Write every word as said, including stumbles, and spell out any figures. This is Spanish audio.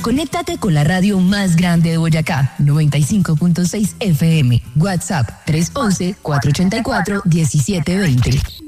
conéctate con la radio más grande de Boyacá, noventa y cinco punto seis F M. WhatsApp tres uno uno, cuatro ocho cuatro, uno siete dos cero.